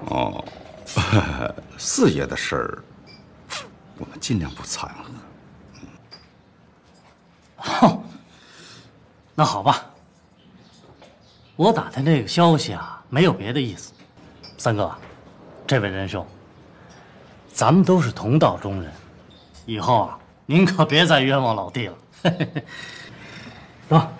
哦，四爷的事儿，我们尽量不掺和。 哦，那好吧。我打听这个消息啊，没有别的意思。三哥，这位仁兄，咱们都是同道中人，以后啊，您可别再冤枉老弟了。走。